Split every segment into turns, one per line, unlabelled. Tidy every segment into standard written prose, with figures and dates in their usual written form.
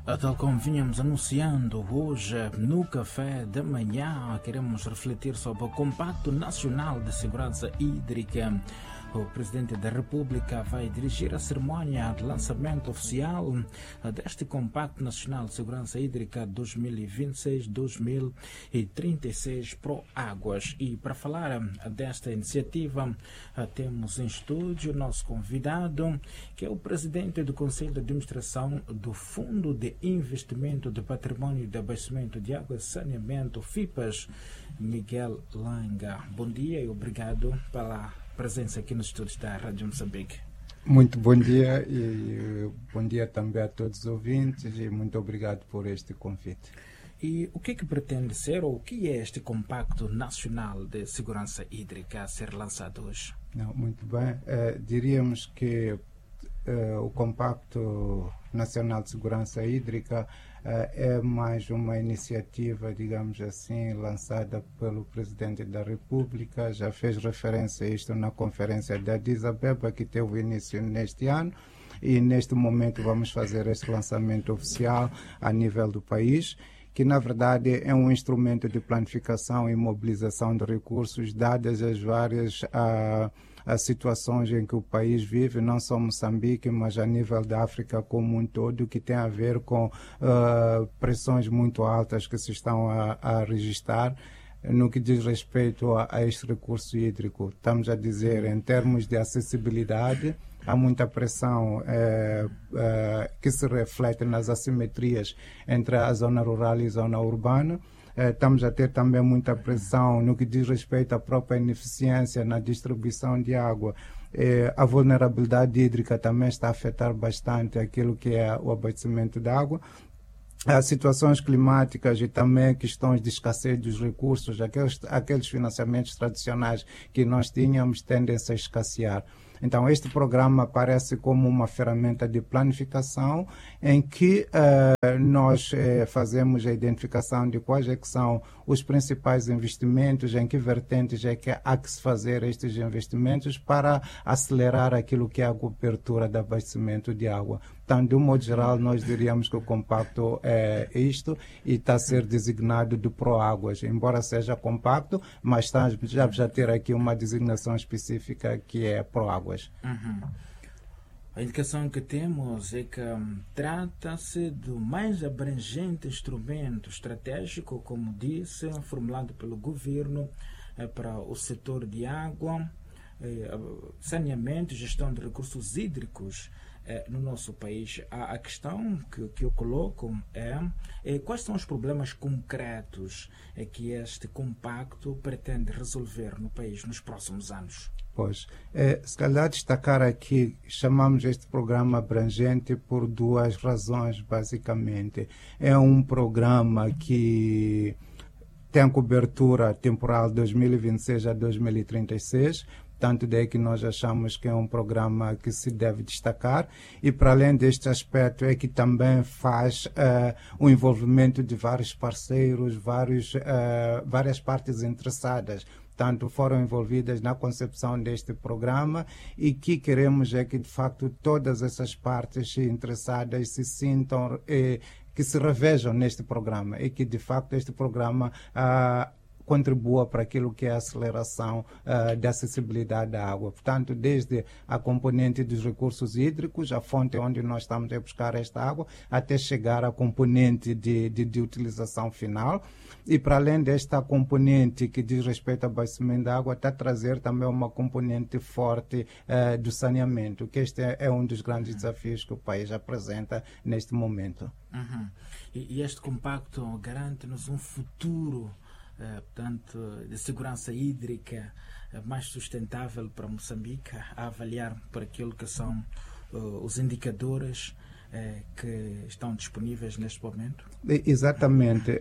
Tal como vínhamos anunciando hoje no café da manhã, queremos refletir sobre o Compacto Nacional de Segurança Hídrica. O Presidente da República vai dirigir a cerimónia de lançamento oficial deste Compacto Nacional de Segurança Hídrica 2026-2036 Pro Águas. E para falar desta iniciativa, temos em estúdio nosso convidado, que é o Presidente do Conselho de Administração do Fundo de Investimento de Patrimônio de Abastecimento de Água e Saneamento, FIPAS, Miguel Langa. Bom dia e obrigado pela presença aqui nos estúdios da Rádio Moçambique.
Muito bom dia e bom dia também a todos os ouvintes e muito obrigado por este convite.
E o que pretende ser ou o que é este Compacto Nacional de Segurança Hídrica a ser lançado hoje?
Muito bem, diríamos que o Compacto Nacional de Segurança Hídrica é mais uma iniciativa, digamos assim, lançada pelo Presidente da República. Já fez referência a isto na conferência de Addis Abeba, que teve início neste ano, e neste momento vamos fazer este lançamento oficial a nível do país, que na verdade é um instrumento de planificação e mobilização de recursos dadas as várias as situações em que o país vive, não só Moçambique, mas a nível da África como um todo, que tem a ver com pressões muito altas que se estão a registrar no que diz respeito a este recurso hídrico. Estamos a dizer, em termos de acessibilidade, há muita pressão que se reflete nas assimetrias entre a zona rural e a zona urbana. Estamos a ter também muita pressão no que diz respeito à própria ineficiência na distribuição de água. A vulnerabilidade hídrica também está a afetar bastante aquilo que é o abastecimento de água. As situações climáticas e também questões de escassez dos recursos, aqueles financiamentos tradicionais que nós tínhamos tendem-se a escassear. Então, este programa aparece como uma ferramenta de planificação em que nós fazemos a identificação de quais é que são os principais investimentos, em que vertentes é que há que se fazer estes investimentos para acelerar aquilo que é a cobertura do abastecimento de água. Então, de um modo geral, nós diríamos que o compacto é isto e está a ser designado de Proáguas, embora seja compacto, mas já ter aqui uma designação específica que é Proáguas.
Uhum. A indicação que temos é que trata-se do mais abrangente instrumento estratégico, como disse, formulado pelo governo para o setor de água, saneamento e gestão de recursos hídricos no nosso país. A questão que eu coloco é quais são os problemas concretos que este compacto pretende resolver no país nos próximos anos?
Pois, se calhar destacar aqui, chamamos este programa abrangente por duas razões, basicamente. É um programa que tem cobertura temporal 2026 a 2036, tanto daí que nós achamos que é um programa que se deve destacar, e para além deste aspecto é que também faz o envolvimento de vários parceiros, várias partes interessadas, tanto foram envolvidas na concepção deste programa, e que queremos é que de facto todas essas partes interessadas se sintam, que se revejam neste programa, e que de facto este programa contribua para aquilo que é a aceleração da acessibilidade da água. Portanto, desde a componente dos recursos hídricos, a fonte onde nós estamos a buscar esta água, até chegar à componente de utilização final. E para além desta componente que diz respeito ao abastecimento da água, está a trazer também uma componente forte do saneamento, que este é um dos grandes desafios que o país apresenta neste momento.
Uhum. E este compacto garante-nos um futuro portanto, de segurança hídrica mais sustentável para Moçambique, a avaliar por aquilo que são os indicadores que estão disponíveis neste momento?
Exatamente.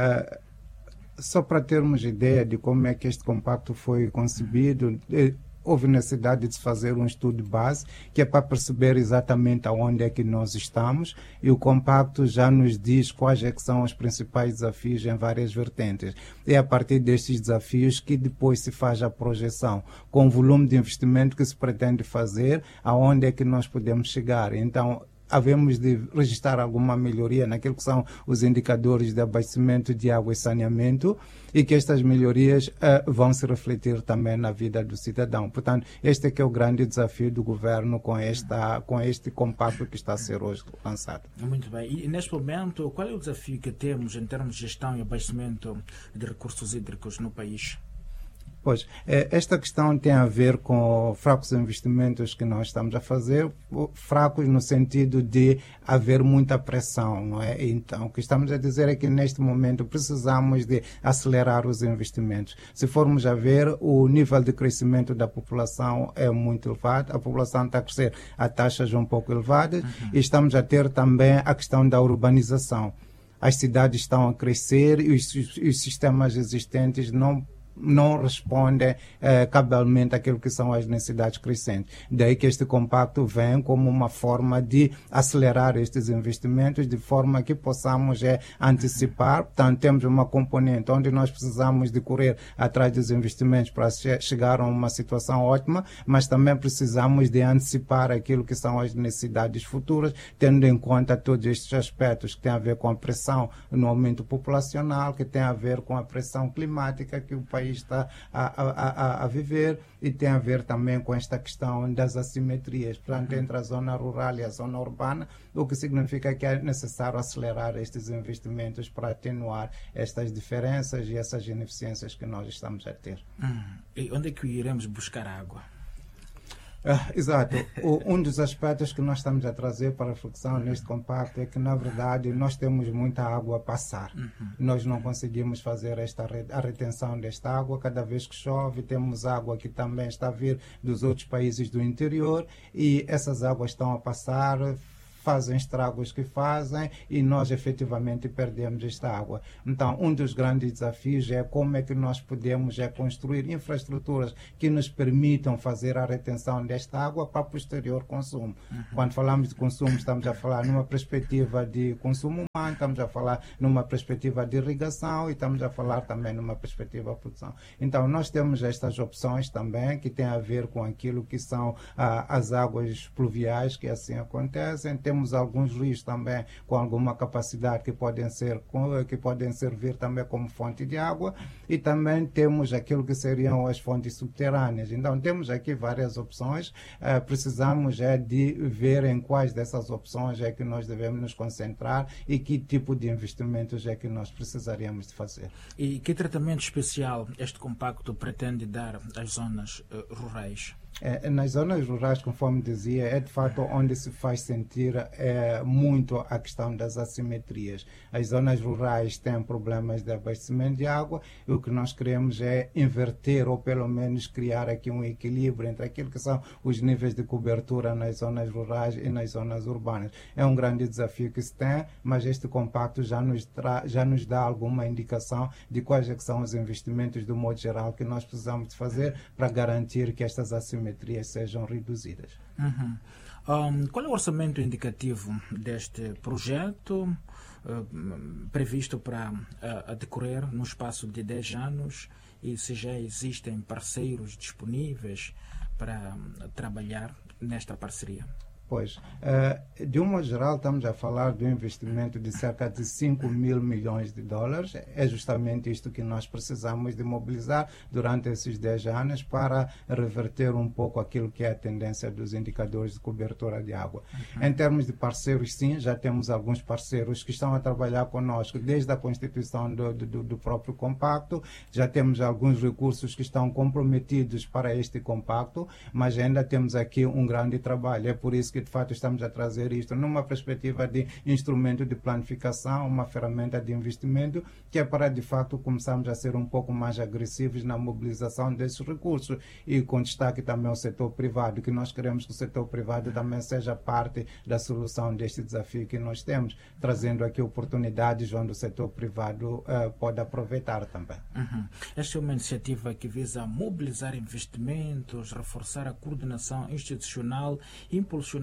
Só para termos ideia de como é que este compacto foi concebido, houve necessidade de se fazer um estudo de base, que é para perceber exatamente aonde é que nós estamos, e o compacto já nos diz quais é que são os principais desafios em várias vertentes. É a partir destes desafios que depois se faz a projeção, com o volume de investimento que se pretende fazer, aonde é que nós podemos chegar. Então, havemos de registrar alguma melhoria naquilo que são os indicadores de abastecimento de água e saneamento, e que estas melhorias vão se refletir também na vida do cidadão. Portanto, este é que é o grande desafio do governo com este compacto que está a ser hoje lançado.
Muito bem. E neste momento, qual é o desafio que temos em termos de gestão e abastecimento de recursos hídricos no país?
Pois, esta questão tem a ver com fracos investimentos que nós estamos a fazer, fracos no sentido de haver muita pressão, não é? Então, o que estamos a dizer é que neste momento precisamos de acelerar os investimentos. Se formos a ver, o nível de crescimento da população é muito elevado, a população está a crescer a taxas um pouco elevadas, e estamos a ter também a questão da urbanização. As cidades estão a crescer e os sistemas existentes não respondem cabalmente àquilo que são as necessidades crescentes. Daí que este compacto vem como uma forma de acelerar estes investimentos, de forma que possamos antecipar. Portanto, temos uma componente onde nós precisamos de correr atrás dos investimentos para chegar a uma situação ótima, mas também precisamos de antecipar aquilo que são as necessidades futuras, tendo em conta todos estes aspectos que têm a ver com a pressão no aumento populacional, que tem a ver com a pressão climática que o país está a viver, e tem a ver também com esta questão das assimetrias, portanto, entre a zona rural e a zona urbana, o que significa que é necessário acelerar estes investimentos para atenuar estas diferenças e essas ineficiências que nós estamos a ter.
E onde é que iremos buscar água?
Exato. Um dos aspectos que nós estamos a trazer para a reflexão neste compacto é que, na verdade, nós temos muita água a passar. Nós não conseguimos fazer a retenção desta água. Cada vez que chove, temos água que também está a vir dos outros países do interior, e essas águas estão a passar, fazem estragos que fazem, e nós efetivamente perdemos esta água. Então, um dos grandes desafios é como é que nós podemos construir infraestruturas que nos permitam fazer a retenção desta água para posterior consumo. Quando falamos de consumo, estamos a falar numa perspectiva de consumo humano, estamos a falar numa perspectiva de irrigação, e estamos a falar também numa perspectiva de produção. Então, nós temos estas opções também que têm a ver com aquilo que são as águas pluviais, que assim acontecem. Temos alguns rios também com alguma capacidade que podem servir também como fonte de água, e também temos aquilo que seriam as fontes subterrâneas. Então, temos aqui várias opções. Precisamos de ver em quais dessas opções é que nós devemos nos concentrar e que tipo de investimentos é que nós precisaríamos de fazer.
E que tratamento especial este compacto pretende dar às zonas rurais?
Nas zonas rurais, conforme dizia, é de fato onde se faz sentir muito a questão das assimetrias. As zonas rurais têm problemas de abastecimento de água, e o que nós queremos é inverter, ou pelo menos criar aqui um equilíbrio entre aquilo que são os níveis de cobertura nas zonas rurais e nas zonas urbanas. É um grande desafio que se tem, mas este compacto já nos dá alguma indicação de quais é que são os investimentos, do modo geral, que nós precisamos de fazer para garantir que estas assimetrias sejam reduzidas.
Qual é o orçamento indicativo deste projeto previsto para decorrer no espaço de 10 anos, e se já existem parceiros disponíveis para trabalhar nesta parceria?
Pois, de um modo geral, estamos a falar de um investimento de cerca de 5 mil milhões de dólares. É justamente isto que nós precisamos de mobilizar durante esses 10 anos para reverter um pouco aquilo que é a tendência dos indicadores de cobertura de água. Em termos de parceiros, sim, já temos alguns parceiros que estão a trabalhar conosco desde a constituição do próprio compacto. Já temos alguns recursos que estão comprometidos para este compacto, mas ainda temos aqui um grande trabalho. É por isso que, de fato, estamos a trazer isto numa perspectiva de instrumento de planificação, uma ferramenta de investimento, que é para, de fato, começarmos a ser um pouco mais agressivos na mobilização desses recursos, e com destaque também ao setor privado, que nós queremos que o setor privado também seja parte da solução deste desafio que nós temos, trazendo aqui oportunidades onde o setor privado pode aproveitar também.
Esta é uma iniciativa que visa mobilizar investimentos, reforçar a coordenação institucional e impulsionar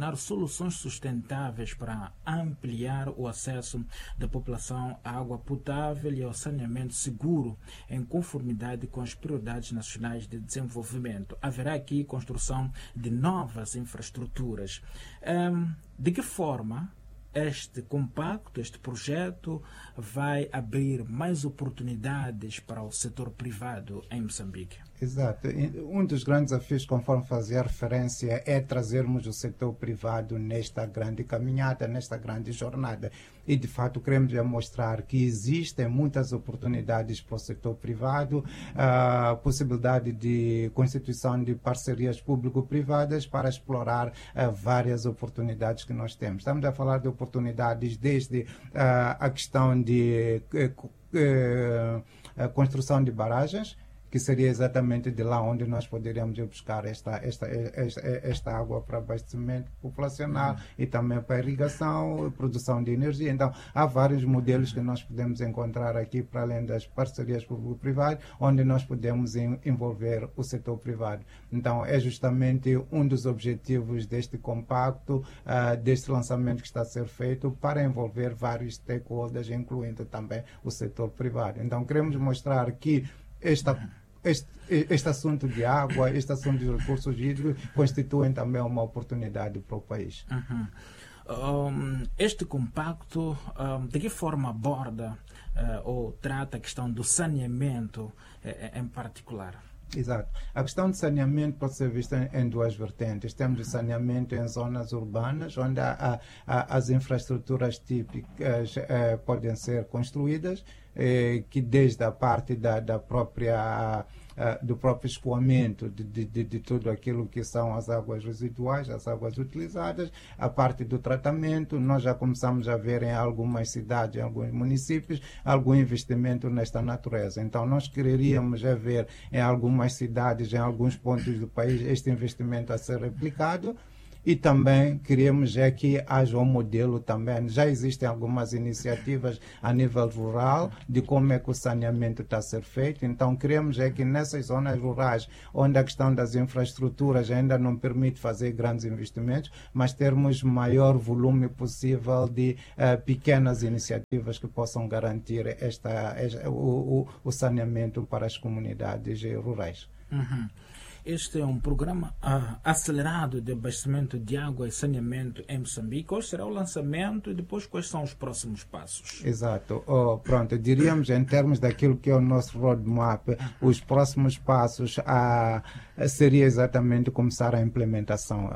proporcionar soluções sustentáveis para ampliar o acesso da população à água potável e ao saneamento seguro, em conformidade com as prioridades nacionais de desenvolvimento. Haverá aqui construção de novas infraestruturas. De que forma este compacto, este projeto, vai abrir mais oportunidades para o setor privado em Moçambique?
Exato. Um dos grandes desafios, conforme fazia referência, é trazermos o setor privado nesta grande caminhada, nesta grande jornada. E, de fato, queremos mostrar que existem muitas oportunidades para o setor privado, a possibilidade de constituição de parcerias público-privadas para explorar várias oportunidades que nós temos. Estamos a falar de oportunidades desde a questão de construção de barragens, que seria exatamente de lá onde nós poderíamos ir buscar esta água para abastecimento populacional e também para irrigação, produção de energia. Então, há vários modelos que nós podemos encontrar aqui, para além das parcerias público-privadas, onde nós podemos envolver o setor privado. Então, é justamente um dos objetivos deste compacto, deste lançamento que está a ser feito, para envolver vários stakeholders, incluindo também o setor privado. Então, queremos mostrar que este assunto de água, este assunto de recursos hídricos constituem também uma oportunidade para o país.
Este compacto, de que forma aborda ou trata a questão do saneamento em particular?
Exato. A questão de saneamento pode ser vista em duas vertentes. Temos o saneamento em zonas urbanas, onde as infraestruturas típicas podem ser construídas, que desde a parte da própria do próprio escoamento de tudo aquilo que são as águas residuais, as águas utilizadas, a parte do tratamento. Nós já começamos a ver em algumas cidades, em alguns municípios, algum investimento nesta natureza. Então, nós quereríamos ver em algumas cidades, em alguns pontos do país, este investimento a ser replicado. E também queremos que haja um modelo também. Já existem algumas iniciativas a nível rural de como é que o saneamento está a ser feito. Então queremos que nessas zonas rurais, onde a questão das infraestruturas ainda não permite fazer grandes investimentos, mas termos maior volume possível de pequenas iniciativas que possam garantir o saneamento para as comunidades rurais.
Este é um programa acelerado de abastecimento de água e saneamento em Moçambique. Qual será o lançamento e depois quais são os próximos passos?
Exato. Pronto, diríamos em termos daquilo que é o nosso roadmap, os próximos passos seria exatamente começar a implementação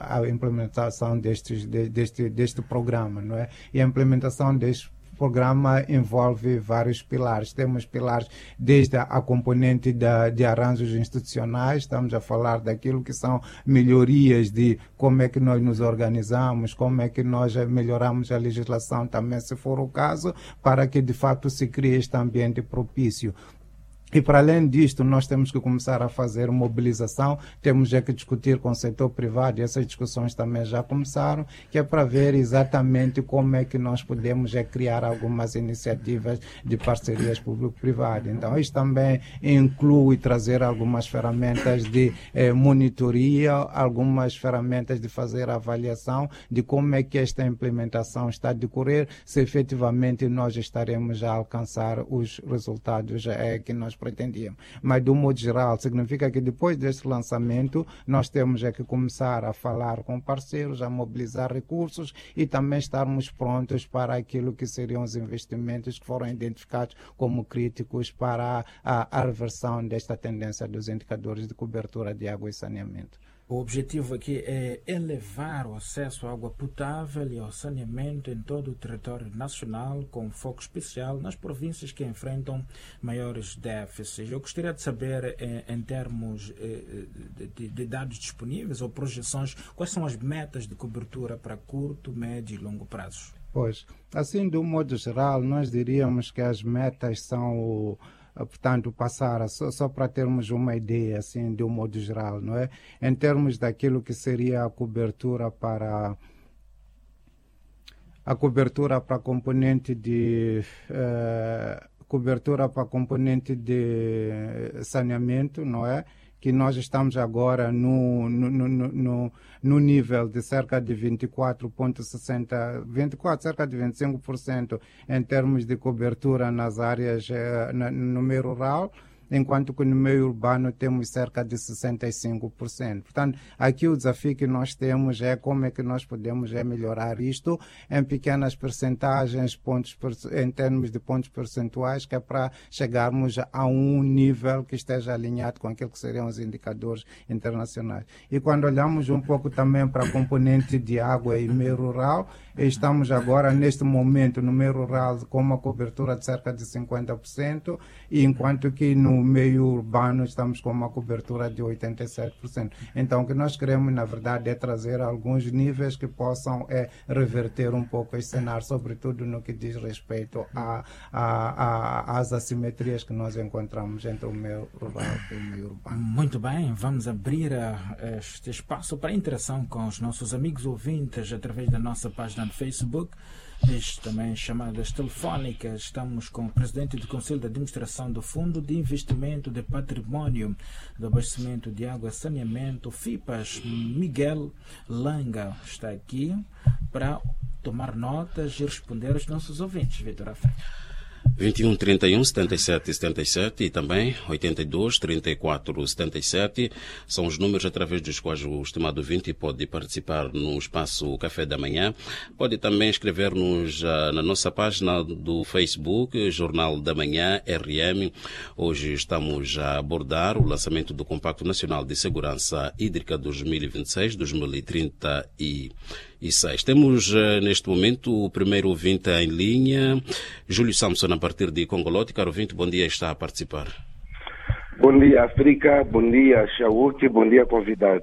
deste programa, não é? E a implementação deste programa envolve vários pilares. Temos pilares desde a componente de arranjos institucionais, estamos a falar daquilo que são melhorias de como é que nós nos organizamos, como é que nós melhoramos a legislação também, se for o caso, para que de fato se crie este ambiente propício. E para além disto, nós temos que começar a fazer mobilização, temos que discutir com o setor privado, e essas discussões também já começaram, que é para ver exatamente como é que nós podemos criar algumas iniciativas de parcerias público-privadas. Então, isto também inclui trazer algumas ferramentas de monitoria, algumas ferramentas de fazer avaliação de como é que esta implementação está a decorrer, se efetivamente nós estaremos a alcançar os resultados que nós pretendíamos. Mas, do modo geral, significa que depois deste lançamento nós temos que começar a falar com parceiros, a mobilizar recursos e também estarmos prontos para aquilo que seriam os investimentos que foram identificados como críticos para a reversão desta tendência dos indicadores de cobertura de água e saneamento.
O objetivo aqui é elevar o acesso à água potável e ao saneamento em todo o território nacional, com foco especial nas províncias que enfrentam maiores déficits. Eu gostaria de saber, em termos de dados disponíveis ou projeções, quais são as metas de cobertura para curto, médio e longo prazo?
Pois, assim, de um modo geral, nós diríamos que as metas são portanto, passar, só para termos uma ideia, assim, de um modo geral, não é? Em termos daquilo que seria a cobertura para a componente de saneamento, não é? que nós estamos agora no nível de cerca de 24,60, cerca de 25% em termos de cobertura nas áreas no meio rural, enquanto que no meio urbano temos cerca de 65%. Portanto, aqui o desafio que nós temos é como é que nós podemos melhorar isto em pequenas percentagens, em termos de pontos percentuais, que é para chegarmos a um nível que esteja alinhado com aquilo que seriam os indicadores internacionais. E quando olhamos um pouco também para a componente de água e meio rural, estamos agora, neste momento, no meio rural com uma cobertura de cerca de 50%, e enquanto que no meio urbano estamos com uma cobertura de 87%. Então, o que nós queremos, na verdade, é trazer alguns níveis que possam reverter um pouco esse cenário, sobretudo no que diz respeito às assimetrias que nós encontramos entre o meio rural e o meio urbano.
Muito bem, vamos abrir este espaço para interação com os nossos amigos ouvintes através da nossa página no Facebook. Também chamadas telefónicas. Estamos com o presidente do Conselho de Administração do Fundo de Investimento de Património do Abastecimento de Água e Saneamento, FIPAS, Miguel Langa. Está aqui para tomar notas e responder aos nossos ouvintes. Vitor Afra.
21 31 77 77 e também 82 34 77 são os números através dos quais o estimado ouvinte pode participar no espaço Café da Manhã. Pode também escrever-nos na nossa página do Facebook, Jornal da Manhã, RM. Hoje estamos a abordar o lançamento do Compacto Nacional de Segurança Hídrica 2026-2036. Temos neste momento o primeiro ouvinte em linha, Júlio Samson, a partir de Congolote. Caro ouvinte, bom dia, está a participar.
Bom dia, África, bom dia, Chauque, bom dia, convidado.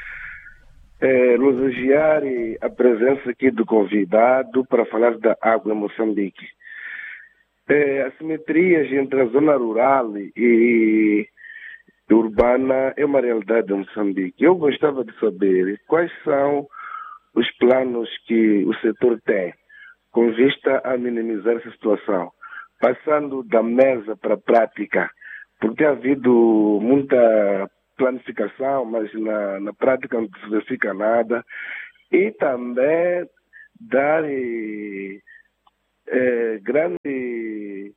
Elogiar a presença aqui do convidado para falar da água em Moçambique. Assimetrias entre a zona rural e urbana é uma realidade em Moçambique. Eu gostava de saber quais são os planos que o setor tem com vista a minimizar essa situação, passando da mesa para a prática, porque ha havido muita planificação, mas na prática não se verifica nada, e também dar grande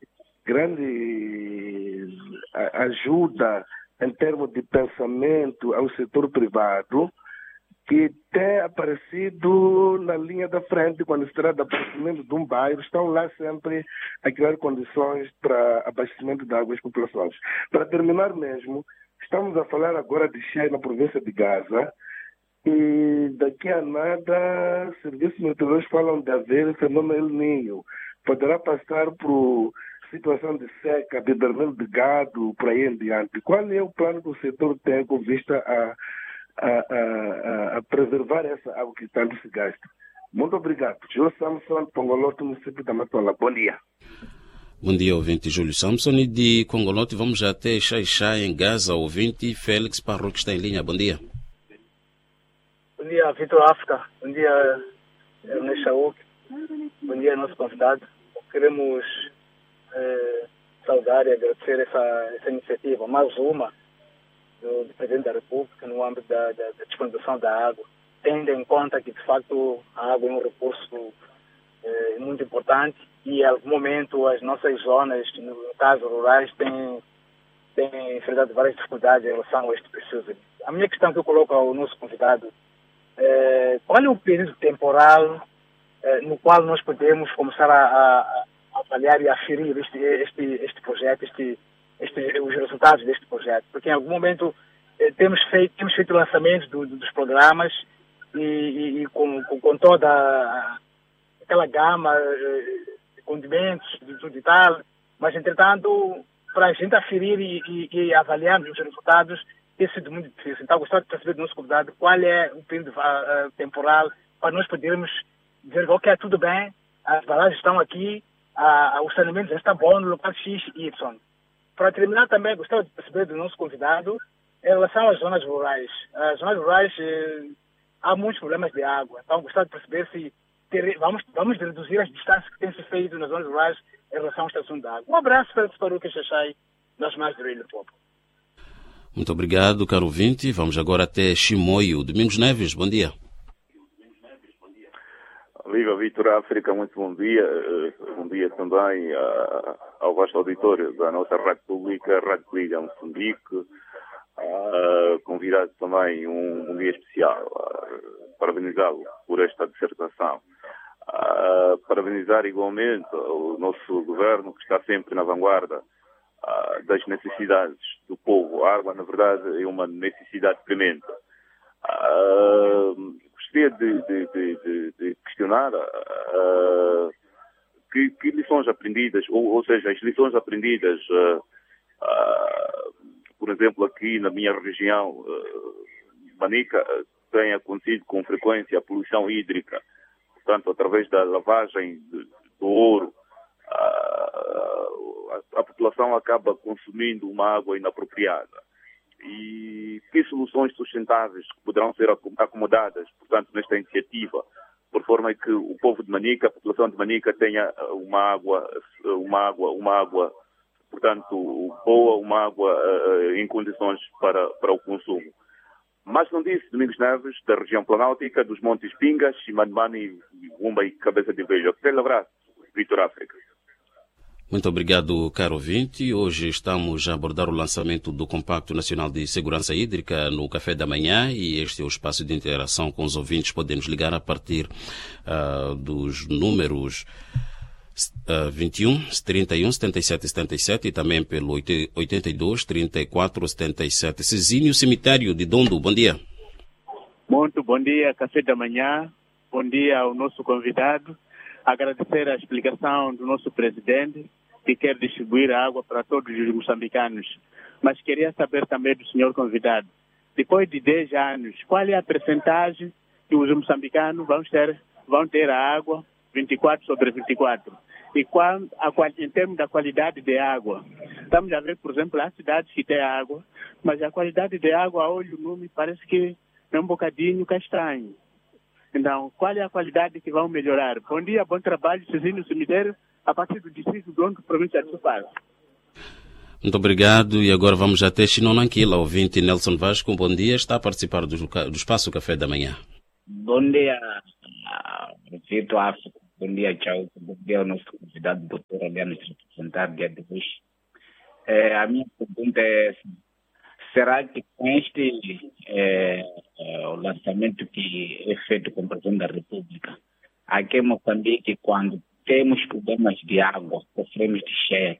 ajuda em termos de pensamento ao setor privado, que tem aparecido na linha da frente quando se trata de abastecimento de um bairro, estão lá sempre a criar condições para abastecimento de água às populações. Para terminar mesmo, estamos a falar agora de cheia na província de Gaza, e daqui a nada, serviços meteorológicos falam de haver fenômeno El Niño. Poderá passar por situação de seca, de derramamento de gado, por aí em diante. Qual é o plano que o setor tem com vista a preservar essa água que tanto se gasta? Muito obrigado. Júlio Samson, Congolote, município da Matola. Bom dia.
Bom dia, ouvinte Júlio Samson. E de Congolote vamos até Xaixá, em Gaza, ouvinte Félix Parro, que está em linha. Bom dia.
Bom dia, Vitor África. Bom dia, Ernest Chauk. Bom dia, nosso convidado. Queremos saudar e agradecer essa iniciativa, mais uma, do Presidente da República no âmbito da disponibilização da água, tendo em conta que, de facto, a água é um recurso muito importante e, em algum momento, as nossas zonas, no caso rurais, têm enfrentado várias dificuldades em relação a este precioso. A minha questão que eu coloco ao nosso convidado qual é o período temporal no qual nós podemos começar a avaliar e a aferir este projeto, os resultados deste projeto? Porque em algum momento temos feito lançamentos dos programas e com toda aquela gama de condimentos e tal, mas entretanto, para a gente aferir e avaliarmos os resultados, tem sido muito difícil. Então, gostaria de perceber do nosso convidado qual é o período temporal para nós podermos dizer, ok, tudo bem, as barragens estão aqui, o saneamento já está bom no local X e Y. Para terminar também, gostaria de perceber do nosso convidado em relação às zonas rurais. As zonas rurais, há muitos problemas de água. Então, gostaria de perceber se vamos reduzir as distâncias que têm se feito nas zonas rurais em relação à estação de água. Um abraço para o Xaixai, nós mais do Rio do Povo.
Muito obrigado, caro ouvinte. Vamos agora até Chimoio. Domingos Neves, bom dia.
Viva Vitor África, muito bom dia. Bom dia também ao vasto auditório da nossa Rádio Pública, Rádio Liga Moçambique. Convidado também um dia especial, parabenizá-lo por esta dissertação. Parabenizar igualmente o nosso governo, que está sempre na vanguarda das necessidades do povo. A água, na verdade, é uma necessidade premente. Gostaria de questionar que lições aprendidas, ou seja, as lições aprendidas, por exemplo, aqui na minha região, Manica, tem acontecido com frequência a poluição hídrica, portanto, através da lavagem do ouro, a população acaba consumindo uma água inapropriada. E que soluções sustentáveis poderão ser acomodadas, portanto, nesta iniciativa, por forma que o povo de Manica, a população de Manica, tenha uma água, portanto, boa, uma água em condições para o consumo. Mas não disse Domingos Neves, da região planáltica, dos Montes Pingas, Chimanimani, Gumba e Cabeça de Velho. Aquele abraço, Vitor África.
Muito obrigado, caro ouvinte. Hoje estamos a abordar o lançamento do Compacto Nacional de Segurança Hídrica no Café da Manhã, e este é o espaço de interação com os ouvintes. Podemos ligar a partir dos números 21 31 77 77 e também pelo 82 34 77. Cezinho Cemitério de Dondo, bom dia.
Muito bom dia, Café da Manhã. Bom dia ao nosso convidado. Agradecer a explicação do nosso presidente, que quer distribuir a água para todos os moçambicanos. Mas queria saber também do senhor convidado, depois de 10 anos, qual é a percentagem que os moçambicanos vão ter a água 24/24? E qual, em termos da qualidade de água? Estamos a ver, por exemplo, as cidades que têm água, mas a qualidade de água, a olho nu, me parece que é um bocadinho castanho. Então, qual é a qualidade que vão melhorar? Bom dia, bom trabalho, Cezinho Cemitério, a partir do distrito do Dondo, província de Sofala.
Muito obrigado. E agora vamos até Chinonanquila, ouvinte Nelson Vasco. Bom dia, está a participar do Espaço Café da Manhã.
Bom dia, Vitor África. Bom dia, tchau. Bom dia ao nosso convidado, doutor Aliano, representante dia de hoje. A minha pergunta é: será que com este o lançamento que é feito com o presidente da República, aqui em Moçambique, quando temos problemas de água, sofremos de cheia,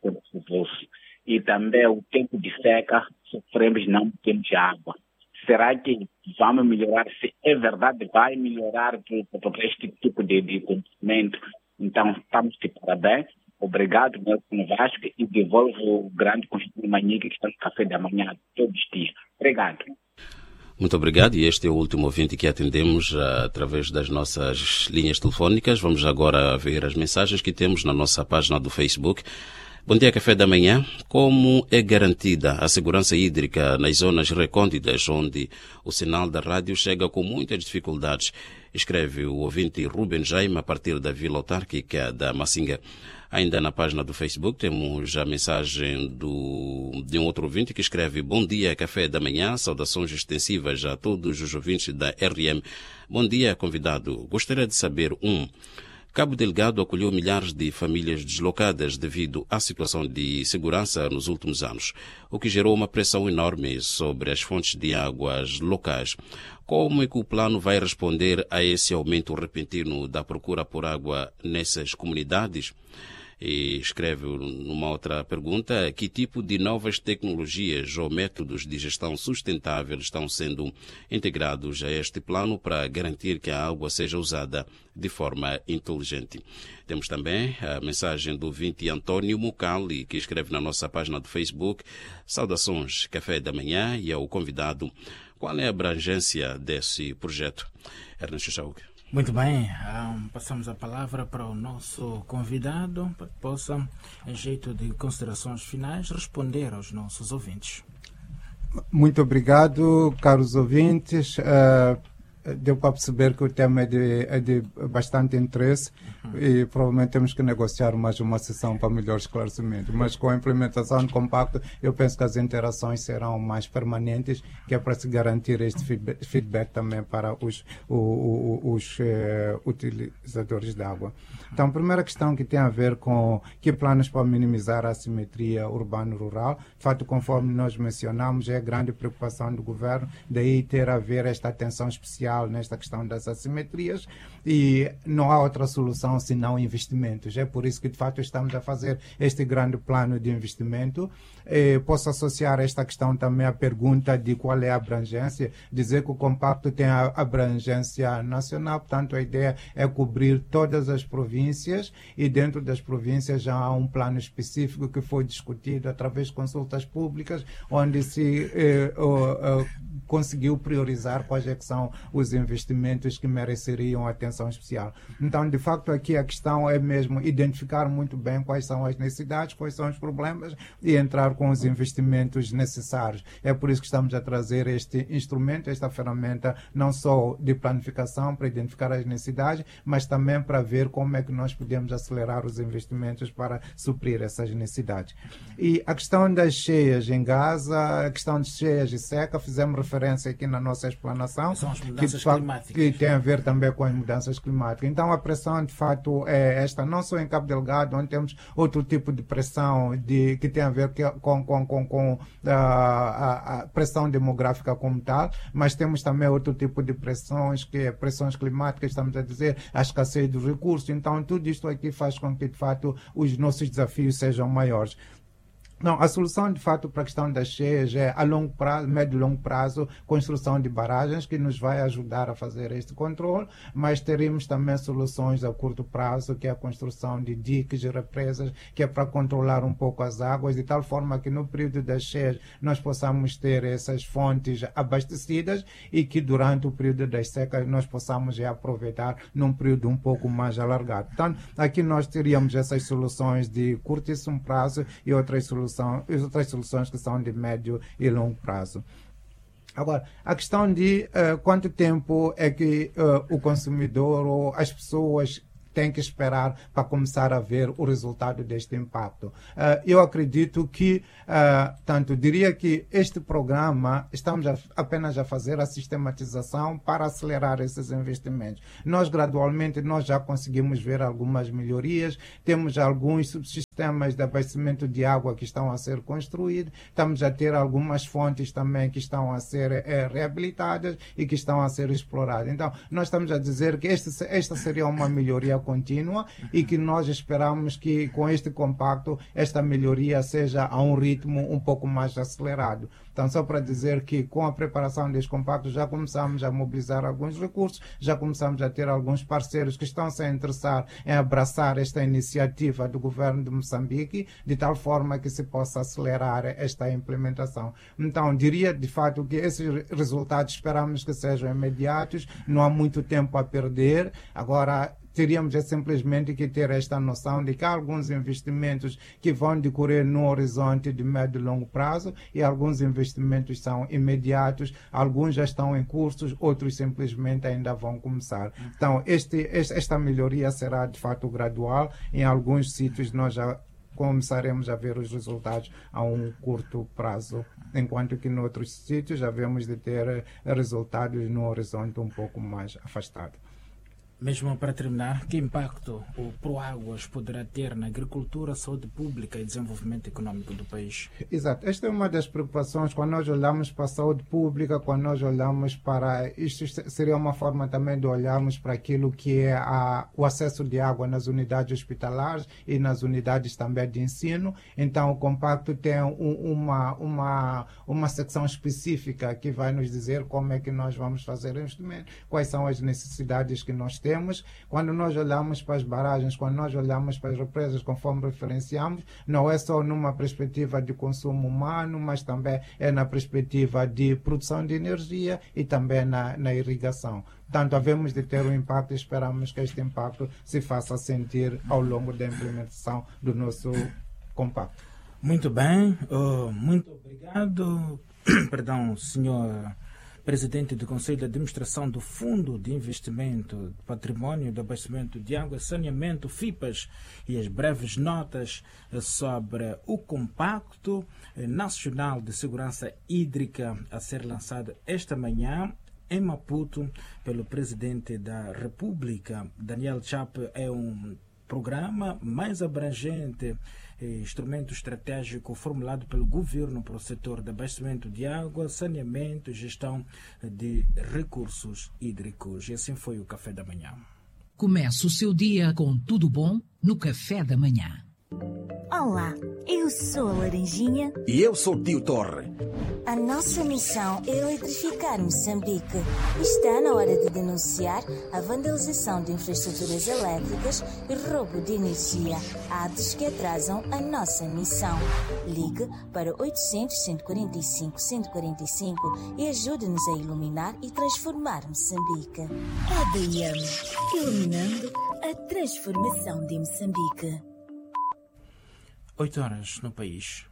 e também o tempo de seca, sofremos, não temos água. Será que vamos melhorar? Se é verdade, vai melhorar por este tipo de acontecimento? Então, estamos de parabéns. Obrigado, Nelson Vasco, e devolvo o grande Constituto Manica, que está no Café da Manhã todos os dias. Obrigado.
Muito obrigado, e este é o último ouvinte que atendemos através das nossas linhas telefónicas. Vamos agora ver as mensagens que temos na nossa página do Facebook. Bom dia, Café da Manhã. Como é garantida a segurança hídrica nas zonas recônditas, onde o sinal da rádio chega com muitas dificuldades? Escreve o ouvinte Ruben Jaime, a partir da Vila Autárquica da Massinga. Ainda na página do Facebook temos a mensagem de um outro ouvinte que escreve: bom dia, Café da Manhã, saudações extensivas a todos os ouvintes da RM. Bom dia, convidado. Gostaria de saber, Cabo Delgado acolheu milhares de famílias deslocadas devido à situação de segurança nos últimos anos, o que gerou uma pressão enorme sobre as fontes de águas locais. Como é que o plano vai responder a esse aumento repentino da procura por água nessas comunidades? E escreve numa outra pergunta: que tipo de novas tecnologias ou métodos de gestão sustentável estão sendo integrados a este plano para garantir que a água seja usada de forma inteligente? Temos também a mensagem do ouvinte Antônio Mucali, que escreve na nossa página do Facebook: saudações, Café da Manhã, e ao convidado, qual é a abrangência desse projeto? Ernesto Chauk.
Muito bem, passamos a palavra para o nosso convidado, para que possa, em jeito de considerações finais, responder aos nossos ouvintes.
Muito obrigado, caros ouvintes. deu para perceber que o tema é de bastante interesse e provavelmente temos que negociar mais uma sessão para melhor esclarecimento. Mas com a implementação do compacto, eu penso que as interações serão mais permanentes, que é para se garantir este feedback também para os utilizadores de água. Então, a primeira questão que tem a ver com que planos para minimizar a assimetria urbano-rural, de fato, conforme nós mencionamos, é a grande preocupação do governo, daí ter a ver esta atenção especial nesta questão das assimetrias, e não há outra solução senão investimentos. É por isso que, de fato, estamos a fazer este grande plano de investimento. Posso associar esta questão também à pergunta de qual é a abrangência, dizer que o compacto tem a abrangência nacional, portanto, a ideia é cobrir todas as províncias, e dentro das províncias já há um plano específico que foi discutido através de consultas públicas, onde se conseguiu priorizar quais é que são os investimentos que mereceriam atenção especial. Então, de facto, aqui a questão é mesmo identificar muito bem quais são as necessidades, quais são os problemas e entrar com os investimentos necessários. É por isso que estamos a trazer este instrumento, esta ferramenta, não só de planificação para identificar as necessidades, mas também para ver como é que nós podemos acelerar os investimentos para suprir essas necessidades. E a questão das cheias em Gaza, a questão de cheias e seca, fizemos referência aqui na nossa explanação,
são as mudanças climáticas,
que tem a ver também com as mudanças climáticas. Então, a pressão, de fato, é esta, não só em Cabo Delgado, onde temos outro tipo de pressão que tem a ver com a pressão demográfica como tal, mas temos também outro tipo de pressões, que é pressões climáticas, estamos a dizer, a escassez dos recursos. Então, tudo isto aqui faz com que, de fato, os nossos desafios sejam maiores. Não, a solução, de fato, para a questão das cheias é a longo prazo, médio e longo prazo, construção de barragens, que nos vai ajudar a fazer este controle, mas teremos também soluções a curto prazo, que é a construção de diques e represas, que é para controlar um pouco as águas, de tal forma que no período das cheias nós possamos ter essas fontes abastecidas e que durante o período das secas nós possamos aproveitar num período um pouco mais alargado. Então, aqui nós teríamos essas soluções de curtíssimo prazo e outras soluções que são de médio e longo prazo. Agora, a questão de quanto tempo é que o consumidor ou as pessoas têm que esperar para começar a ver o resultado deste impacto. Eu acredito que, diria que este programa, estamos apenas a fazer a sistematização para acelerar esses investimentos. Nós, gradualmente, já conseguimos ver algumas melhorias, temos alguns subsistemas de abastecimento de água que estão a ser construídos, estamos a ter algumas fontes também que estão a ser reabilitadas e que estão a ser exploradas. Então, nós estamos a dizer que esta seria uma melhoria contínua e que nós esperamos que com este compacto esta melhoria seja a um ritmo um pouco mais acelerado. Então, só para dizer que com a preparação deste compacto já começamos a mobilizar alguns recursos, já começamos a ter alguns parceiros que estão-se a interessar em abraçar esta iniciativa do governo de Moçambique, de tal forma que se possa acelerar esta implementação. Então, diria de fato que esses resultados esperamos que sejam imediatos, não há muito tempo a perder. Agora, teríamos simplesmente que ter esta noção de que há alguns investimentos que vão decorrer no horizonte de médio e longo prazo e alguns investimentos são imediatos, alguns já estão em cursos, outros simplesmente ainda vão começar. Então, esta melhoria será de fato gradual. Em alguns sítios nós já começaremos a ver os resultados a um curto prazo, enquanto que em outros sítios já vemos de ter resultados no horizonte um pouco mais afastado.
Mesmo para terminar, que impacto o Proáguas poderá ter na agricultura, saúde pública e desenvolvimento econômico do país?
Exato. Esta é uma das preocupações quando nós olhamos para a saúde pública, quando nós olhamos para... Isto seria uma forma também de olharmos para aquilo que é o acesso de água nas unidades hospitalares e nas unidades também de ensino. Então, o compacto tem uma secção específica que vai nos dizer como é que nós vamos fazer o investimento, quais são as necessidades que nós temos. Quando nós olhamos para as barragens, quando nós olhamos para as represas, conforme referenciamos, não é só numa perspectiva de consumo humano, mas também é na perspectiva de produção de energia e também na irrigação. Portanto, havemos de ter um impacto e esperamos que este impacto se faça sentir ao longo da implementação do nosso compacto.
Muito bem, muito obrigado, perdão, senhor presidente do Conselho de Administração do Fundo de Investimento de Património de Abastecimento de Água e Saneamento, FIPAS, e as breves notas sobre o Compacto Nacional de Segurança Hídrica a ser lançado esta manhã em Maputo pelo presidente da República. Daniel Chapo. É um programa mais abrangente, instrumento estratégico formulado pelo governo para o setor de abastecimento de água, saneamento e gestão de recursos hídricos. E assim foi o Café da Manhã.
Comece o seu dia com tudo bom no Café da Manhã.
Olá, eu sou a Laranjinha.
E eu sou o Tio Torre.
A nossa missão é eletrificar Moçambique. Está na hora de denunciar a vandalização de infraestruturas elétricas e roubo de energia, atos que atrasam a nossa missão. Ligue para 800-145-145 e ajude-nos a iluminar e transformar Moçambique. ADM, iluminando a transformação de Moçambique.
8 horas no país.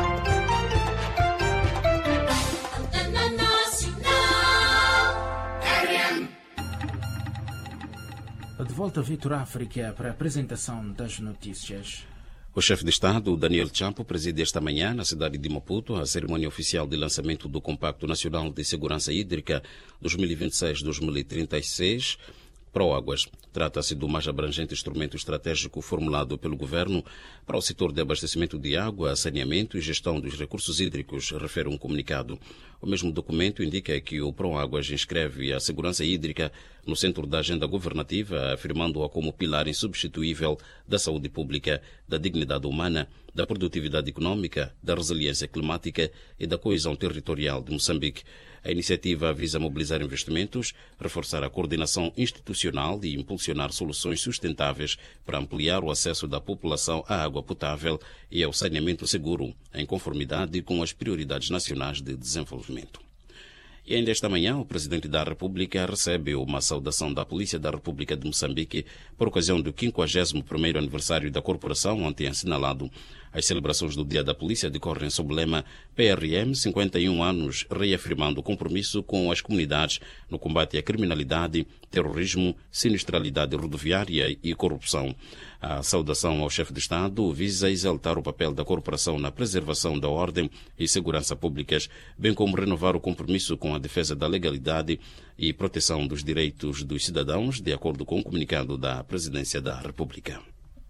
De volta a Vitor África para a apresentação das notícias.
O chefe de Estado, Daniel Chapo, preside esta manhã, na cidade de Maputo, a cerimônia oficial de lançamento do Compacto Nacional de Segurança Hídrica 2026-2036, Proáguas. Trata-se do mais abrangente instrumento estratégico formulado pelo governo para o setor de abastecimento de água, saneamento e gestão dos recursos hídricos, refere um comunicado. O mesmo documento indica que o Proáguas inscreve a segurança hídrica no centro da agenda governativa, afirmando-a como pilar insubstituível da saúde pública, da dignidade humana, da produtividade econômica, da resiliência climática e da coesão territorial de Moçambique. A iniciativa visa mobilizar investimentos, reforçar a coordenação institucional e impulsionar soluções sustentáveis para ampliar o acesso da população à água potável e ao saneamento seguro, em conformidade com as prioridades nacionais de desenvolvimento. E ainda esta manhã, o Presidente da República recebe uma saudação da Polícia da República de Moçambique por ocasião do 51º aniversário da corporação, ontem assinalado. As celebrações do Dia da Polícia decorrem sob o lema PRM 51 anos, reafirmando o compromisso com as comunidades no combate à criminalidade, terrorismo, sinistralidade rodoviária e corrupção. A saudação ao chefe de Estado visa exaltar o papel da corporação na preservação da ordem e segurança públicas, bem como renovar o compromisso com a defesa da legalidade e proteção dos direitos dos cidadãos, de acordo com o comunicado da Presidência da República.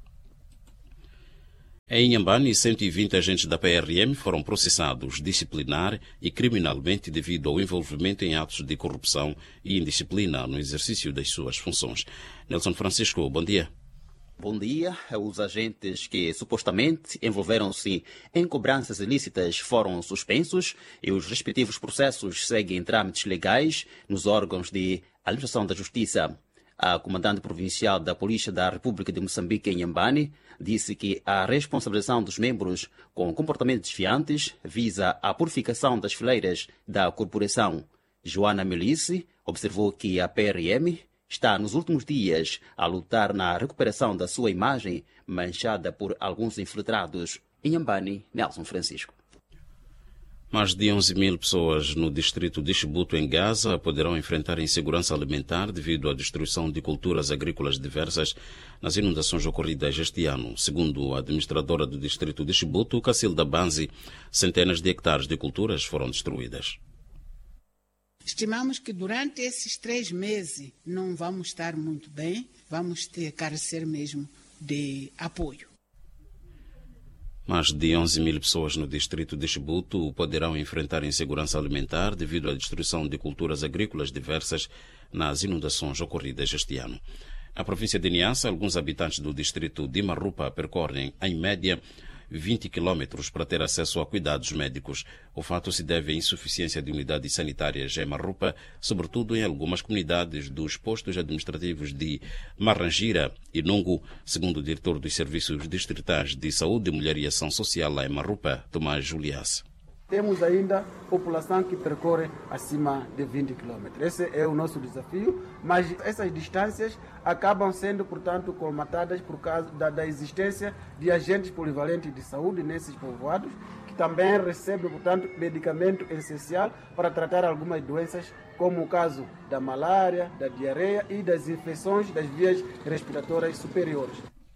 Em Inhambane, 120 agentes da PRM foram processados disciplinar e criminalmente devido ao envolvimento em atos de corrupção e indisciplina no exercício das suas funções. Nelson Francisco, bom dia.
Bom dia. Os agentes que supostamente envolveram-se em cobranças ilícitas foram suspensos e os respectivos processos seguem trâmites legais nos órgãos de administração da Justiça. A comandante provincial da Polícia da República de Moçambique, em Inhambane, disse que a responsabilização dos membros com comportamentos desfiantes visa a purificação das fileiras da corporação. Joana Melice observou que a PRM está nos últimos dias a lutar na recuperação da sua imagem manchada por alguns infiltrados. Em Inhambane, Nelson Francisco.
Mais de 11.000 pessoas no distrito de Chibuto, em Gaza, poderão enfrentar insegurança alimentar devido à destruição de culturas agrícolas diversas nas inundações ocorridas este ano. Segundo a administradora do distrito de Chibuto, Cacilda Banzi, centenas de hectares de culturas foram destruídas.
Estimamos que durante esses 3 meses não vamos estar muito bem, vamos ter carecer mesmo de apoio.
Mais de 11.000 pessoas no distrito de Chibuto poderão enfrentar insegurança alimentar devido à destruição de culturas agrícolas diversas nas inundações ocorridas este ano. Na província de Niassa, alguns habitantes do distrito de Marupa percorrem, em média, 20 quilômetros para ter acesso a cuidados médicos. O fato se deve à insuficiência de unidades sanitárias em Marupa, sobretudo em algumas comunidades dos postos administrativos de Marangira e Nungu, segundo o diretor dos Serviços Distritais de Saúde, Mulher e Ação Social lá em Marupa, Tomás Juliás.
Temos ainda população que percorre acima de 20 quilômetros. Esse é o nosso desafio, mas essas distâncias acabam sendo, portanto, colmatadas por causa da existência de agentes polivalentes de saúde nesses povoados, que também recebe, portanto, medicamento essencial para tratar algumas doenças, como o caso da malária, da diarreia e das infecções das vias respiratórias superiores.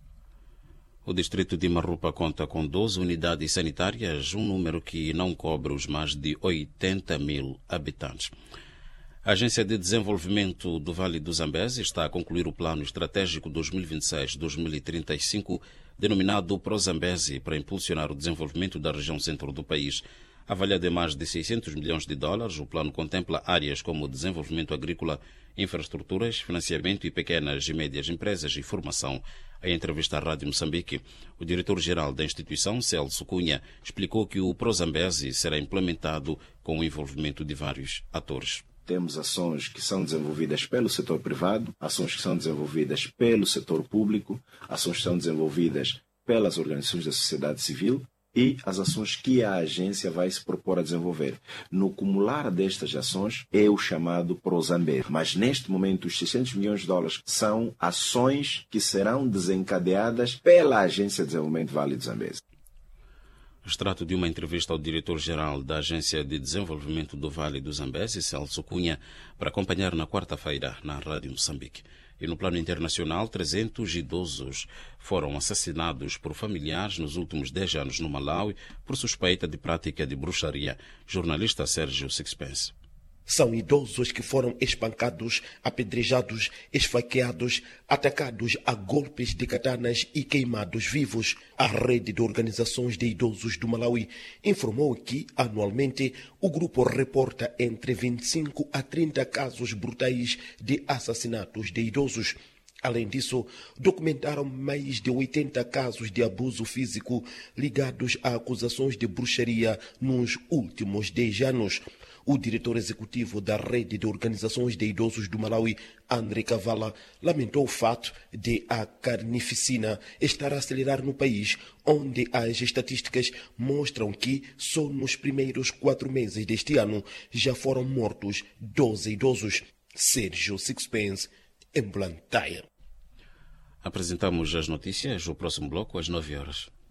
O distrito de Marrupa conta com 12 unidades sanitárias, um número que não cobre os mais de 80 mil habitantes. A Agência de Desenvolvimento do Vale do Zambeze está a concluir o Plano Estratégico 2026-2035, denominado ProZambeze, para impulsionar o desenvolvimento da região centro do país. Avaliado em mais de 600 milhões de dólares, o plano contempla áreas como desenvolvimento agrícola, infraestruturas, financiamento e pequenas e médias empresas e formação. Em entrevista à Rádio Moçambique, o diretor-geral da instituição, Celso Cunha, explicou que o ProZambeze será implementado com o envolvimento de vários atores.
Temos ações que são desenvolvidas pelo setor privado, ações que são desenvolvidas pelo setor público, ações que são desenvolvidas pelas organizações da sociedade civil e as ações que a agência vai se propor a desenvolver. No cumular destas ações é o chamado ProZambeze. Mas neste momento os 600 milhões de dólares são ações que serão desencadeadas pela Agência de Desenvolvimento Vale do Zambeze.
Extrato de uma entrevista ao diretor-geral da Agência de Desenvolvimento do Vale do Zambeze, Celso Cunha, para acompanhar na quarta-feira na Rádio Moçambique. E no plano internacional, 300 idosos foram assassinados por familiares nos últimos 10 anos no Malawi por suspeita de prática de bruxaria. Jornalista Sérgio Sixpence.
São idosos que foram espancados, apedrejados, esfaqueados, atacados a golpes de katanas e queimados vivos. A rede de organizações de idosos do Malawi informou que, anualmente, o grupo reporta entre 25 a 30 casos brutais de assassinatos de idosos. Além disso, documentaram mais de 80 casos de abuso físico ligados a acusações de bruxaria nos últimos 10 anos. O diretor executivo da rede de organizações de idosos do Malawi, André Kavala, lamentou o fato de a carnificina estar a acelerar no país, onde as estatísticas mostram que só nos primeiros 4 meses deste ano já foram mortos 12 idosos. Sérgio Sixpence, em Blantyre.
Apresentamos as notícias, o próximo bloco às 9 horas.